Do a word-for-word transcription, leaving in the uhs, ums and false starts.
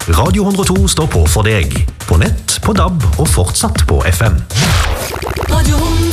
Radio hundre og to står på for deg. På nett, på D A B og fortsatt på F M. Radio